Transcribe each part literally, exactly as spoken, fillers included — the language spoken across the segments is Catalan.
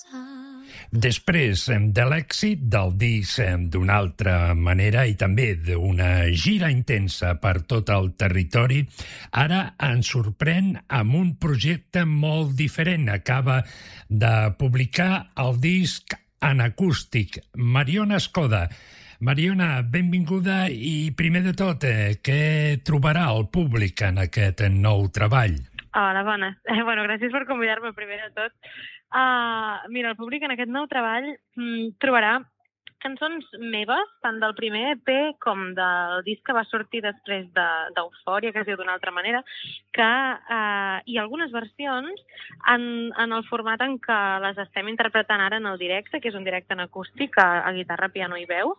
Després de l'èxit del disc d'una altra manera i també d'una gira intensa per tot el territori, ara ens sorprèn amb un projecte molt diferent. Acaba de publicar el disc en acústic. Mariona Escoda. Mariona, benvinguda i primer de tot, eh, què trobarà el públic en aquest nou treball? Hola, bones. Eh, bueno, gràcies per convidar-me primer de tot. Uh, mira, el públic en aquest nou treball mm, trobarà cançons meves, tant del primer E P com del disc que va sortir després d'Eufòria, que es diu d'una altra manera, que uh, hi ha algunes versions en, en el format en què les estem interpretant ara en el directe, que és un directe en acústic, a, a guitarra, piano i veu,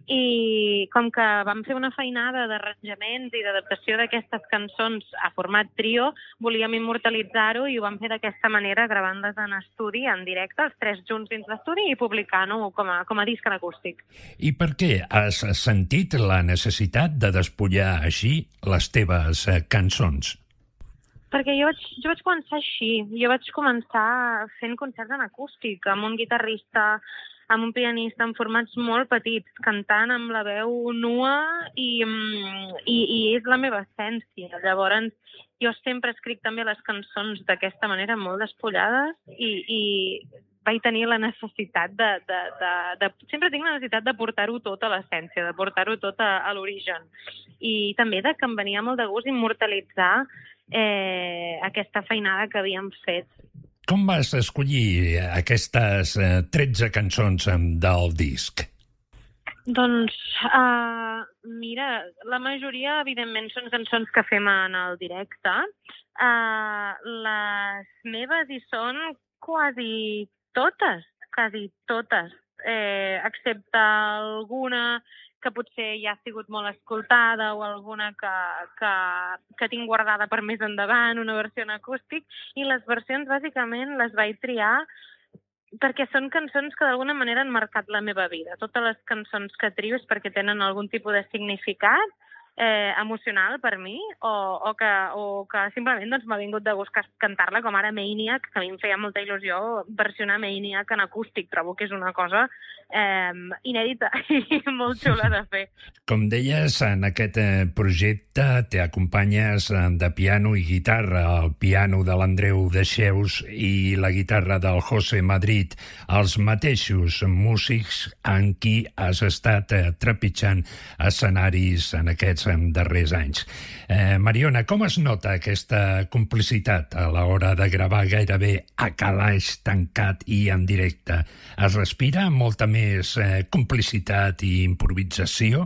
i com que vam fer una feinada d'arranjaments i d'adaptació d'aquestes cançons a format trio, volíem immortalitzar-ho i ho vam fer d'aquesta manera, gravant-les en estudi, en directe, els tres junts dins l'estudi i publicant-ho com a, com a disc en acústic. I per què has sentit la necessitat de despullar així les teves eh, cançons? Perquè jo vaig, jo vaig començar així. Jo vaig començar fent concerts en acústic, amb un guitarrista, amb un pianista, en formats molt petits, cantant amb la veu nua i, i, i és la meva essència. Llavors, jo sempre escric també les cançons d'aquesta manera, molt despullades, i, i vaig tenir la necessitat de, de, de, de... Sempre tinc la necessitat de portar-ho tot a l'essència, de portar-ho tot a, a l'origen. I també de que em venia molt de gust immortalitzar eh, aquesta feinada que havíem fet. Com vas escollir aquestes eh, tretze cançons del disc? Doncs, uh, mira, la majoria, evidentment, són cançons que fem en el directe. Uh, les meves hi són quasi totes, quasi totes, eh, excepte alguna que potser ja ha sigut molt escoltada o alguna que, que, que tinc guardada per més endavant, una versió en acústic, i les versions bàsicament les vaig triar perquè són cançons que d'alguna manera han marcat la meva vida. Totes les cançons que trio és perquè tenen algun tipus de significat eh, emocional per mi o, o, que, o que simplement doncs, m'ha vingut de gust cantar-la, com ara Maniac, que a mi em feia molta il·lusió versionar Maniac en acústic. Trobo que és una cosa eh, inèdita i molt xula de fer. Com deies, en aquest projecte t'acompanyes de piano i guitarra, el piano de l'Andreu Dexeus i la guitarra del José Madrid, els mateixos músics en qui has estat trepitjant escenaris en aquests darrers anys. Eh, Mariona, com es nota aquesta complicitat a l'hora de gravar gairebé a calaix tancat i en directe? Es respira molta més eh, complicitat i improvisació?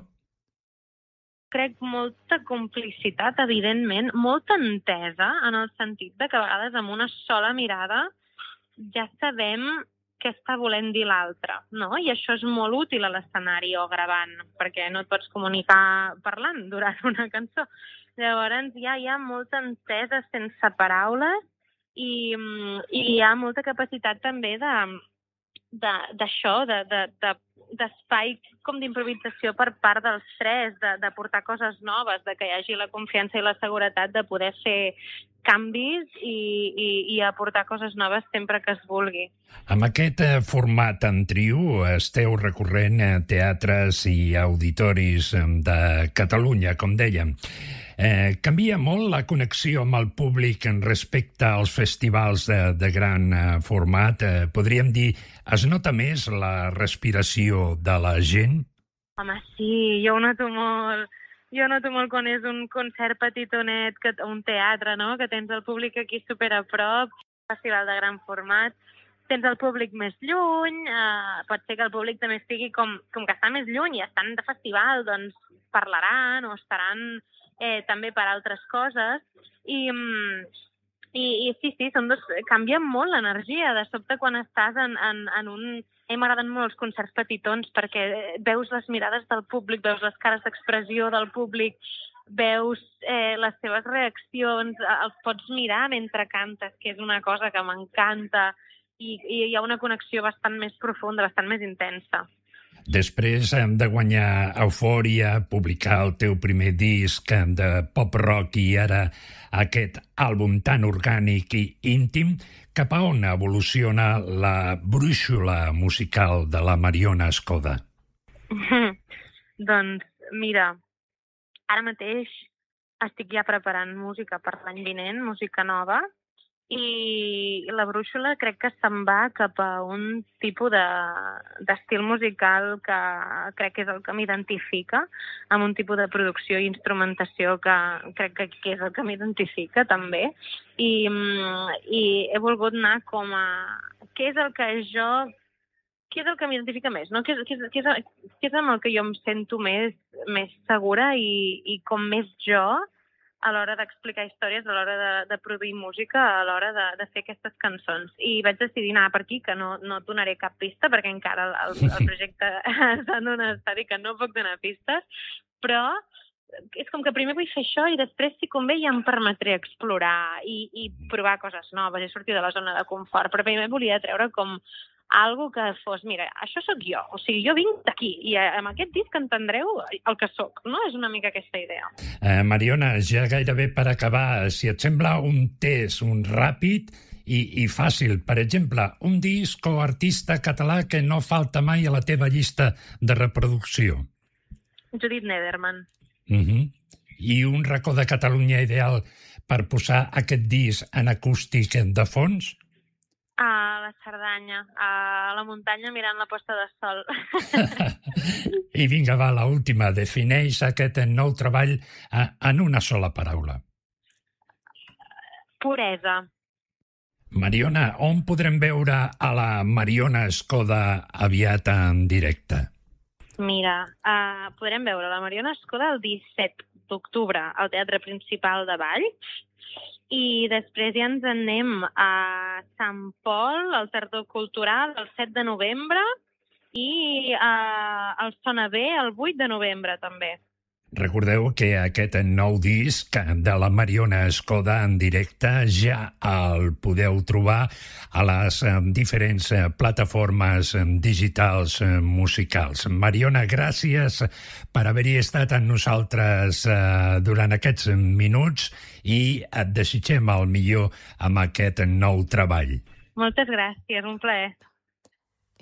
Crec molta complicitat, evidentment, molta entesa, en el sentit de que a vegades amb una sola mirada ja sabem què està volent dir l'altre, no? I això és molt útil a l'escenari o gravant, perquè no et pots comunicar parlant durant una cançó. Llavors ja hi ha molta entesa sense paraules i, i hi ha molta capacitat també de d'això, de, de, de, d'espai com d'improvisació per part dels tres, de, de portar coses noves, de que hi hagi la confiança i la seguretat de poder fer canvis i, i, i aportar coses noves sempre que es vulgui. Amb aquest eh, format en trio esteu recorrent a teatres i auditoris de Catalunya, com dèiem. Eh, canvia molt la connexió amb el públic en respecte als festivals de, de gran eh, format. Eh, podríem dir, es nota més la respiració de la gent? Home, sí, jo ho noto molt. Jo noto molt quan és un concert petitonet, que, un teatre, no?, que tens el públic aquí super a prop, festival de gran format, tens el públic més lluny, eh, pot ser que el públic també estigui com, com que està més lluny i estan de festival, doncs parlaran o estaran eh, també per altres coses, i, i, i sí, sí, són dos, canvia molt l'energia, de sobte quan estàs en, en, en un... A mi m'agraden molt els concerts petitons perquè veus les mirades del públic, veus les cares d'expressió del públic, veus eh, les seves reaccions, els pots mirar mentre cantes, que és una cosa que m'encanta, i, i hi ha una connexió bastant més profunda, bastant més intensa. Després de guanyar eufòria, publicar el teu primer disc de pop-rock i ara aquest àlbum tan orgànic i íntim, cap a on evoluciona la brúixola musical de la Mariona Escoda? Doncs, mira, ara mateix estic ja preparant música per l'any vinent, música nova, i la brúixola crec que se'n va cap a un tipus d'estil musical que crec que és el que m'identifica, amb un tipus de producció i instrumentació que crec que és el que m'identifica també, i, i he volgut anar com a... Què és el que jo... Què és el que m'identifica més? No? Què, és, què, és, què, és, què és amb el que jo em sento més, més segura i, i com més jo a l'hora d'explicar històries, a l'hora de, de produir música, a l'hora de, de fer aquestes cançons. I vaig decidir anar per aquí, que no, no et donaré cap pista, perquè encara el, el, el projecte està en un estadi que no puc donar pistes, però és com que primer vull fer això i després, si convé, ja em permetré explorar i, i provar coses noves i sortir de la zona de confort. Però primer volia treure com algo que fos, mira, això sóc jo, o sigui, jo vinc d'aquí i amb aquest disc entendreu el que sóc, no? És una mica aquesta idea. Eh, Mariona, ja gairebé per acabar, si et sembla un test, un ràpid i, i fàcil, per exemple, un disc o artista català que no falta mai a la teva llista de reproducció. Judit Nederman. Uh-huh. I un racó de Catalunya ideal per posar aquest disc en acústic de fons? A la Cerdanya, a la muntanya mirant la posta de sol. I vinga, va, l'última. Defineix aquest nou treball en una sola paraula. Puresa. Mariona, on podrem veure a la Mariona Escoda aviat en directe? Mira, uh, podrem veure la Mariona Escoda el disset d'octubre al Teatre Principal de Valls. I després ja ens anem a Sant Pol, al Tardor Cultural, el set de novembre, i uh, al Sona Bé el vuit de novembre, també. Recordeu que aquest nou disc de la Mariona Escoda en directe ja el podeu trobar a les diferents plataformes digitals musicals. Mariona, gràcies per haver-hi estat amb nosaltres durant aquests minuts i et desitgem el millor amb aquest nou treball. Moltes gràcies, un plaer.